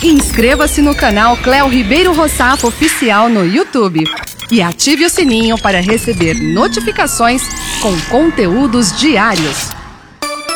Inscreva-se no canal Cléo Ribeiro Rossafo Oficial no YouTube e ative o sininho para receber notificações com conteúdos diários.